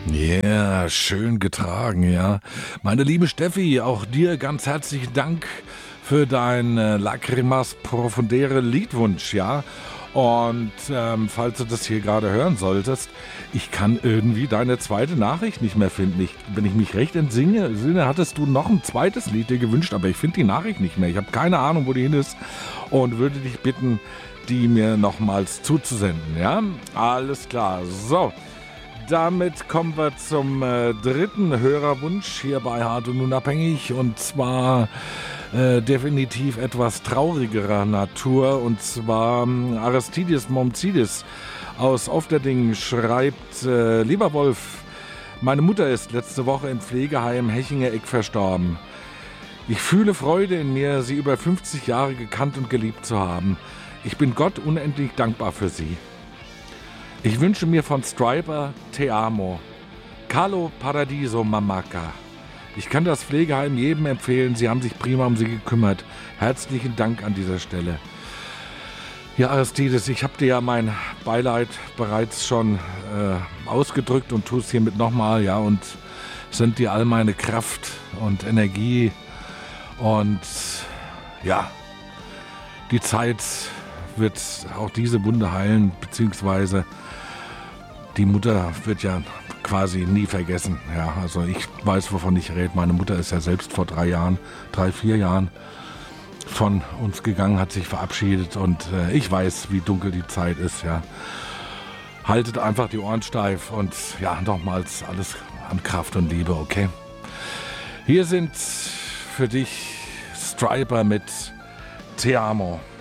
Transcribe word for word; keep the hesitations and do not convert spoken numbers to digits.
Ja, schön getragen, ja. Meine liebe Steffi, auch dir ganz herzlichen Dank für deinen äh, Lacrimas Profundere Liedwunsch, ja. Und ähm, falls du das hier gerade hören solltest, ich kann irgendwie deine zweite Nachricht nicht mehr finden. Ich, wenn ich mich recht entsinne, Sinne, hattest du noch ein zweites Lied dir gewünscht, aber ich finde die Nachricht nicht mehr. Ich habe keine Ahnung, wo die hin ist und würde dich bitten, die mir nochmals zuzusenden, ja. Alles klar, so. Damit kommen wir zum äh, dritten Hörerwunsch hier bei Hart und Unabhängig, und zwar äh, definitiv etwas traurigerer Natur, und zwar ähm, Aristides Momzidis aus Ofterding schreibt: äh, Lieber Wolf, meine Mutter ist letzte Woche im Pflegeheim Hechingereck verstorben. Ich fühle Freude in mir, sie über fünfzig Jahre gekannt und geliebt zu haben. Ich bin Gott unendlich dankbar für sie. Ich wünsche mir von Stryper Te Amo, Carlo Paradiso Mamaka. Ich kann das Pflegeheim jedem empfehlen, sie haben sich prima um sie gekümmert. Herzlichen Dank an dieser Stelle. Ja, Aristides, ich habe dir ja mein Beileid bereits schon äh, ausgedrückt und tue es hiermit nochmal, ja, und sende dir all meine Kraft und Energie, und ja, die Zeit wird auch diese Wunde heilen, beziehungsweise die Mutter wird ja quasi nie vergessen. Ja, also ich weiß, wovon ich rede. Meine Mutter ist ja selbst vor drei Jahren, drei, vier Jahren von uns gegangen, hat sich verabschiedet, und äh, ich weiß, wie dunkel die Zeit ist. Ja, haltet einfach die Ohren steif und ja, nochmals alles an Kraft und Liebe, okay? Hier sind für dich Stryper mit Te Amo.